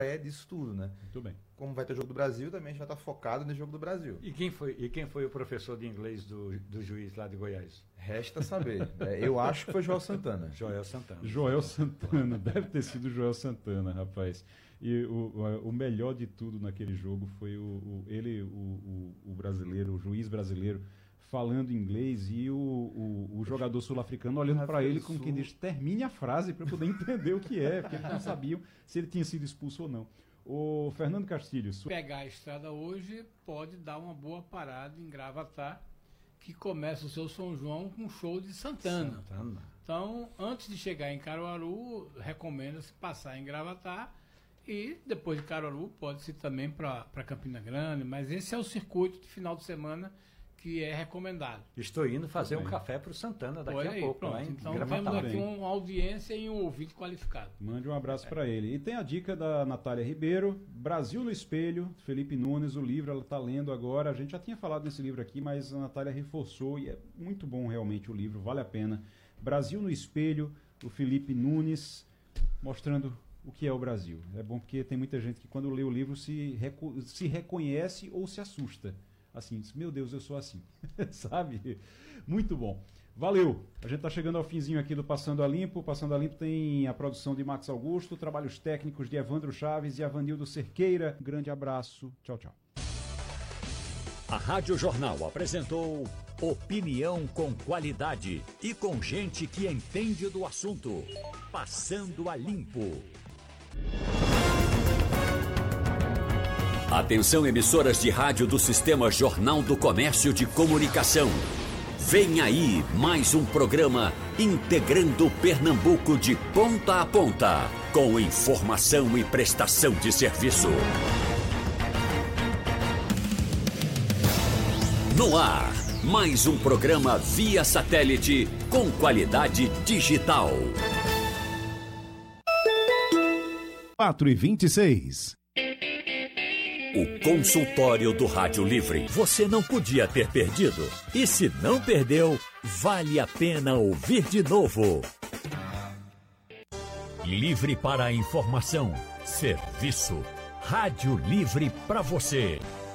é disso tudo, né? Muito bem. Como vai ter o Jogo do Brasil, também a gente vai estar focado no Jogo do Brasil. E quem foi o professor de inglês do juiz lá de Goiás? Resta saber. Eu acho que foi Joel Santana. Joel Santana. Joel Santana, deve ter sido Joel Santana, rapaz. E o melhor de tudo naquele jogo foi o brasileiro, o juiz brasileiro, falando inglês e o jogador sul-africano olhando para ele como quem diz, termine a frase para eu poder entender o que é, porque eles não sabiam se ele tinha sido expulso ou não. O Fernando Castilho. Pegar a estrada hoje pode dar uma boa parada em Gravatá, que começa o seu São João com show de Santana. Então, antes de chegar em Caruaru, recomenda-se passar em Gravatá e depois de Caruaru pode-se também para Campina Grande, mas esse é o circuito de final de semana que é recomendado. Estou indo fazer um café para o Santana daqui a pouco. Pronto. Lá em Então Gravatá. temos aqui uma audiência e um ouvinte qualificado. Mande um abraço para ele. E tem a dica da Natália Ribeiro, Brasil no Espelho, Felipe Nunes, o livro, ela está lendo agora. A gente já tinha falado nesse livro aqui, mas a Natália reforçou e é muito bom realmente o livro, vale a pena. Brasil no Espelho, o Felipe Nunes, mostrando o que é o Brasil. É bom porque tem muita gente que quando lê o livro se reconhece ou se assusta. Assim, diz, meu Deus, eu sou assim. Sabe? Muito bom. Valeu! A gente está chegando ao finzinho aqui do Passando a Limpo. O Passando a Limpo tem a produção de Max Augusto, trabalhos técnicos de Evandro Chaves e Avanildo Cerqueira. Grande abraço. Tchau, tchau. A Rádio Jornal apresentou opinião com qualidade e com gente que entende do assunto. Passando a Limpo. Atenção, emissoras de rádio do Sistema Jornal do Comércio de Comunicação. Vem aí mais um programa integrando Pernambuco de ponta a ponta, com informação e prestação de serviço. No ar, mais um programa via satélite com qualidade digital. 4h26. O consultório do Rádio Livre. Você não podia ter perdido. E se não perdeu, vale a pena ouvir de novo. Livre para a informação, serviço. Rádio Livre para você.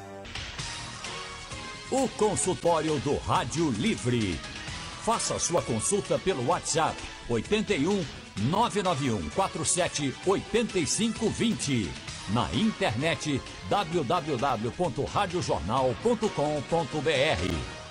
O consultório do Rádio Livre. Faça sua consulta pelo WhatsApp 81 991 47 85 20. Na internet www.radiojornal.com.br.